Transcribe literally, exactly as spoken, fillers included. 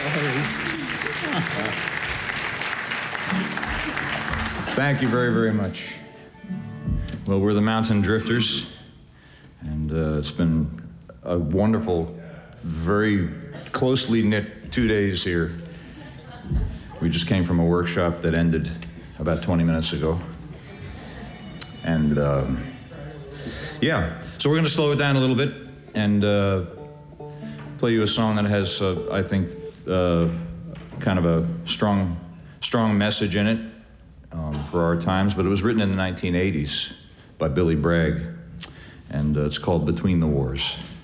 Thank you very, very much. Well, we're the Mountain Drifters, and uh, it's been a wonderful, very closely knit two days here. We just came from a workshop that ended about twenty minutes ago. And um, yeah, so we're going to slow it down a little bit and uh, play you a song that has, uh, I think, uh, kind of a strong, strong message in it um, for our times, but it was written in the nineteen eighties by Billy Bragg, and uh, it's called Between the Wars.